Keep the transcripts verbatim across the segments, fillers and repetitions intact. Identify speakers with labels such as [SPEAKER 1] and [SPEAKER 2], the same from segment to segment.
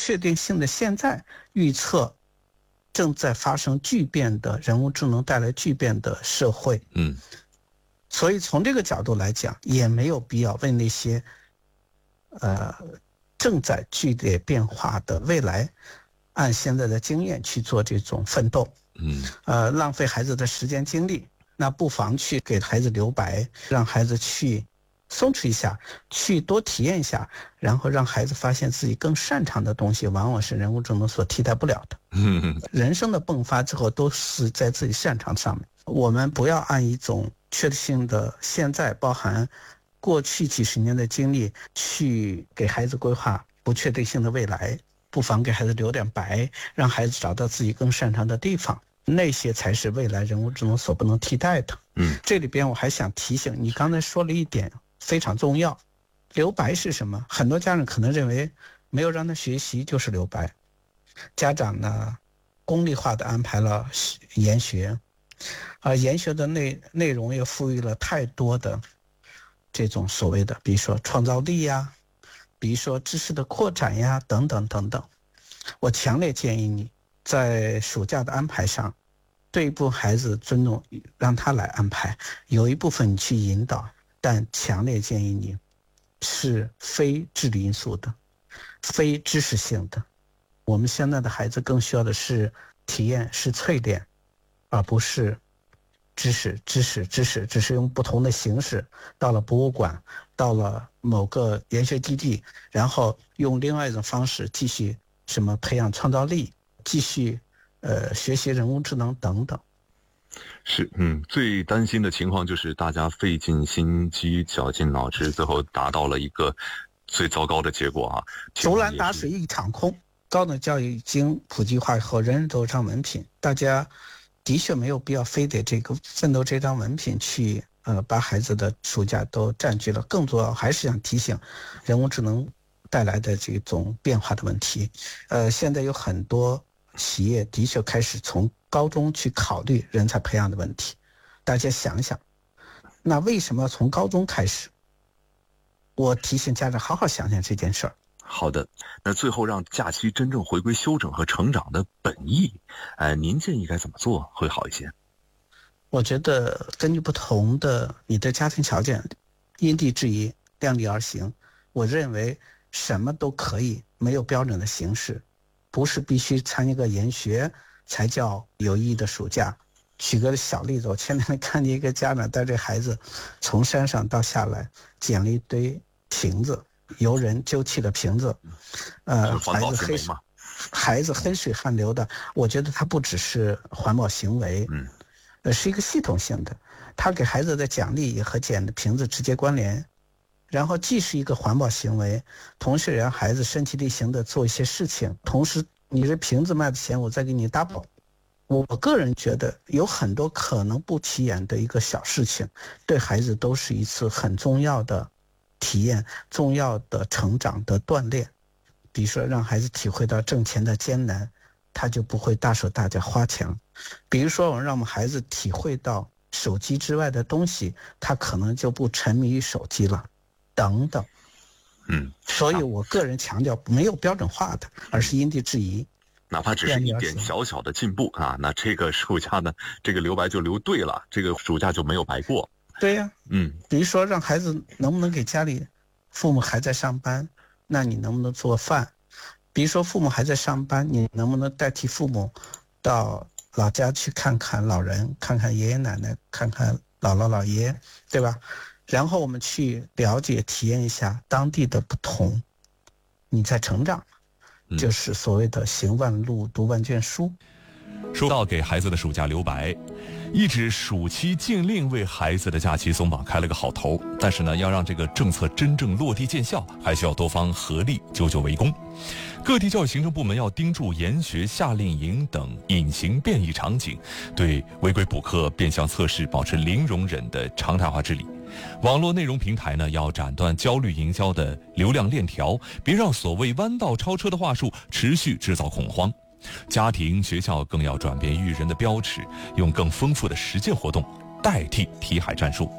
[SPEAKER 1] 确定性的现在预测正在发生巨变的人工智能带来巨变的社会。
[SPEAKER 2] 嗯，
[SPEAKER 1] 所以从这个角度来讲，也没有必要为那些呃正在剧烈变化的未来按现在的经验去做这种奋斗。
[SPEAKER 2] 嗯，
[SPEAKER 1] 呃，浪费孩子的时间精力，那不妨去给孩子留白，让孩子去松弛一下，去多体验一下，然后让孩子发现自己更擅长的东西，往往是人工智能所替代不了的。
[SPEAKER 2] 嗯，
[SPEAKER 1] 人生的迸发之后都是在自己擅长上面，我们不要按一种确定性的现在，包含过去几十年的经历去给孩子规划不确定性的未来，不妨给孩子留点白，让孩子找到自己更擅长的地方，那些才是未来人工智能所不能替代的。
[SPEAKER 2] 嗯，
[SPEAKER 1] 这里边我还想提醒你，刚才说了一点非常重要，留白是什么？很多家长可能认为没有让他学习就是留白，家长呢功利化的安排了研学，啊、呃，研学的内内容也赋予了太多的这种所谓的，比如说创造力呀，比如说知识的扩展呀，等等等等。我强烈建议你在暑假的安排上，对一部分孩子尊重，让他来安排，有一部分你去引导，但强烈建议你是非智力因素的，非知识性的。我们现在的孩子更需要的是体验，是淬炼，而不是知识知识知识只是用不同的形式到了博物馆，到了某个研学基地，然后用另外一种方式继续什么培养创造力，继续呃学习人工智能等等。
[SPEAKER 2] 是，嗯，最担心的情况就是大家费尽心机绞尽脑汁，最后达到了一个最糟糕的结果啊！
[SPEAKER 1] 竹篮打水一场空。高等教育已经普及化以后，人人都有张文凭，大家的确没有必要非得这个奋斗这张文凭去呃把孩子的暑假都占据了。更重要还是想提醒人工智能带来的这种变化的问题。呃，现在有很多企业的确开始从高中去考虑人才培养的问题。大家想想，那为什么要从高中开始？我提醒家长好好想想这件事儿。
[SPEAKER 2] 好的，那最后让假期真正回归休整和成长的本意，呃，您建议该怎么做会好一些？
[SPEAKER 1] 我觉得根据不同的你的家庭条件，因地制宜，量力而行。我认为什么都可以，没有标准的形式，不是必须参一个研学才叫有意义的暑假。举个小例子，我前两天看见一个家长带着孩子从山上到下来，捡了一堆瓶子。由人丢弃的瓶子，呃，孩子黑水，孩子黑水汗流的，我觉得它不只是环保行为，
[SPEAKER 2] 嗯，
[SPEAKER 1] 呃，是一个系统性的，他给孩子的奖励也和捡的瓶子直接关联，然后既是一个环保行为，同时让孩子身体力行的做一些事情，同时你这瓶子卖的钱我再给你 double。我个人觉得有很多可能不起眼的一个小事情，对孩子都是一次很重要的体验，重要的成长的锻炼。比如说让孩子体会到挣钱的艰难，他就不会大手大脚花钱。比如说我们让我们孩子体会到手机之外的东西，他可能就不沉迷于手机了，等等。
[SPEAKER 2] 嗯，
[SPEAKER 1] 所以我个人强调没有标准化的，而是因地制宜。
[SPEAKER 2] 哪怕只是一点小小的进步啊，那这个暑假呢，这个留白就留对了，这个暑假就没有白过。
[SPEAKER 1] 对呀、啊，
[SPEAKER 2] 嗯，
[SPEAKER 1] 比如说让孩子能不能给家里父母还在上班，那你能不能做饭？比如说父母还在上班，你能不能代替父母到老家去看看老人，看看爷爷奶奶，看看姥姥姥爷，对吧？然后我们去了解体验一下当地的不同，你在成长，就是所谓的行万路读万卷书。
[SPEAKER 3] 说到给孩子的暑假留白，一纸暑期禁令为孩子的假期松绑开了个好头，但是呢，要让这个政策真正落地见效，还需要多方合力，久久为功。各地教育行政部门要盯住研学、夏令营等隐形变异场景，对违规补课、变相测试保持零容忍的常态化治理。网络内容平台呢，要斩断焦虑营销的流量链条，别让所谓弯道超车的话术持续制造恐慌。家庭、学校更要转变育人的标尺，用更丰富的实践活动代替题海战术。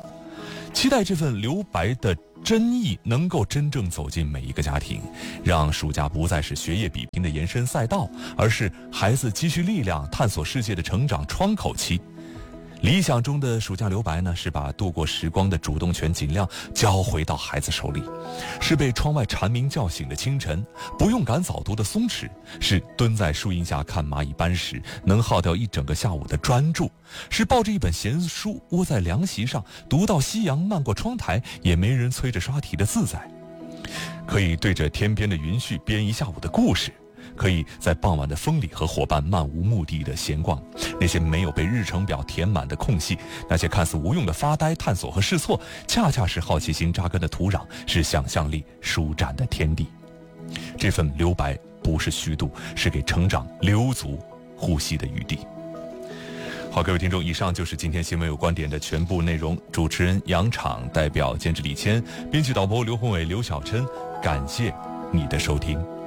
[SPEAKER 3] 期待这份留白的真意能够真正走进每一个家庭，让暑假不再是学业比拼的延伸赛道，而是孩子积蓄力量、探索世界的成长窗口期。理想中的暑假留白呢，是把度过时光的主动权尽量交回到孩子手里，是被窗外蝉鸣叫醒的清晨，不用赶早读的松弛，是蹲在树荫下看蚂蚁搬屎能耗掉一整个下午的专注，是抱着一本闲书窝在凉席上读到夕阳漫过窗台也没人催着刷题的自在，可以对着天边的云絮编一下午的故事，可以在傍晚的风里和伙伴漫无目的的闲逛，那些没有被日程表填满的空隙，那些看似无用的发呆、探索和试错，恰恰是好奇心扎根的土壤，是想象力舒展的天地。这份留白不是虚度，是给成长留足呼吸的余地。好，各位听众，以上就是今天新闻有观点的全部内容。主持人杨昶，代表监制李谦，编辑导播刘宏伟、刘小琛，感谢你的收听。